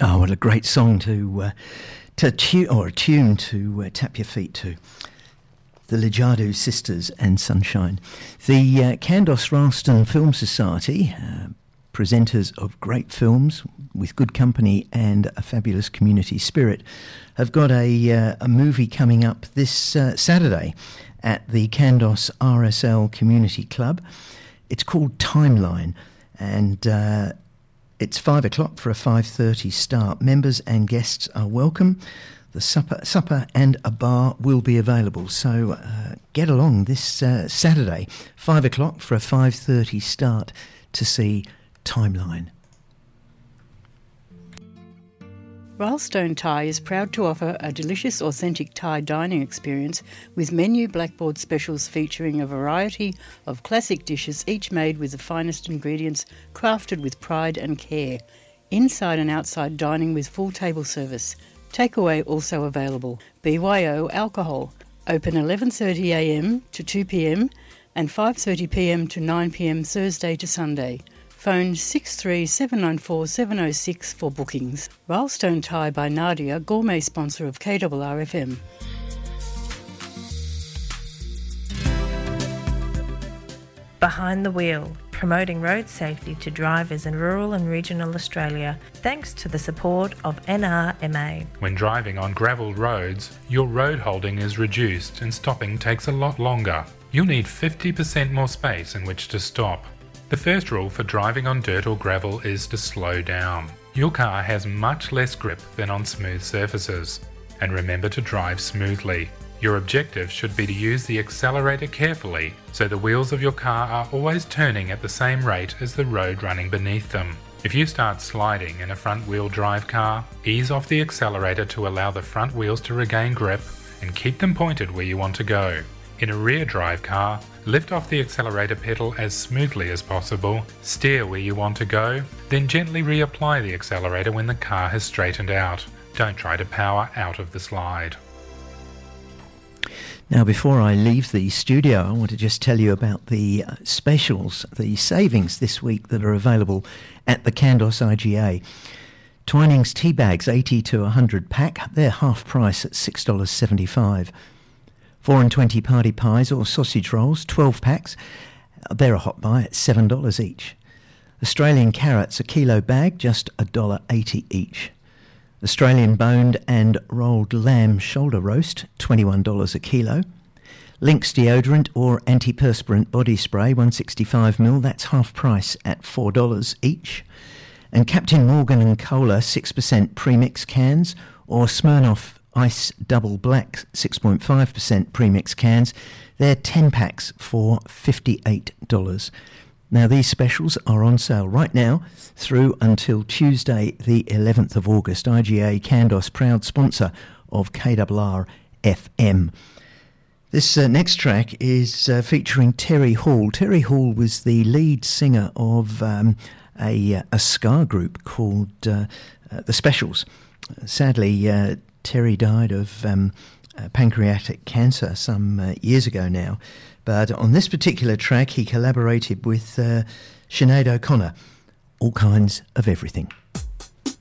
Oh, what a great song to tune, or a tune to tap your feet to. The Lijadu Sisters and Sunshine. The Kandos Ralston Film Society, presenters of great films with good company and a fabulous community spirit, have got a movie coming up this Saturday at the Kandos RSL Community Club. It's called Timeline, and it's 5 o'clock for a 5:30 start. Members and guests are welcome. The supper and a bar will be available, so get along this Saturday, 5 o'clock for a 5:30 start to see Timeline. Ralstone Thai is proud to offer a delicious, authentic Thai dining experience with menu blackboard specials featuring a variety of classic dishes, each made with the finest ingredients, crafted with pride and care. Inside and outside dining with full table service. Takeaway also available. BYO alcohol. Open 11:30am to 2pm and 5:30pm to 9pm Thursday to Sunday. Phone 63794 706 for bookings. Ralstone Thai by Nadia, gourmet sponsor of KRRFM. Behind the Wheel, promoting road safety to drivers in rural and regional Australia, thanks to the support of NRMA. When driving on gravelled roads, your road holding is reduced and stopping takes a lot longer. You'll need 50% more space in which to stop. The first rule for driving on dirt or gravel is to slow down. Your car has much less grip than on smooth surfaces. And remember to drive smoothly. Your objective should be to use the accelerator carefully so the wheels of your car are always turning at the same rate as the road running beneath them. If you start sliding in a front-wheel drive car, ease off the accelerator to allow the front wheels to regain grip and keep them pointed where you want to go. In a rear drive car, lift off the accelerator pedal as smoothly as possible, steer where you want to go, then gently reapply the accelerator when the car has straightened out. Don't try to power out of the slide. Now, before I leave the studio, I want to just tell you about the specials, the savings this week that are available at the Kandos IGA. Twinings tea bags, 80 to 100 pack, they're half price at $6.75. 4 and 20 party pies or sausage rolls, 12 packs, they're a hot buy at $7 each. Australian carrots, a kilo bag, just $1.80 each. Australian boned and rolled lamb shoulder roast, $21 a kilo. Lynx deodorant or antiperspirant body spray, 165ml, that's half price at $4 each. And Captain Morgan and Cola 6% premix cans or Smirnoff Ice Double Black 6.5% premix cans, they're 10 packs for $58. Now, these specials are on sale right now through until Tuesday, the 11th of August. IGA Kandos, proud sponsor of KRRFM. This next track is featuring Terry Hall. Terry Hall was the lead singer of a ska group called The Specials. Sadly, Terry died of pancreatic cancer some years ago now. But on this particular track, he collaborated with Sinead O'Connor. All kinds of everything.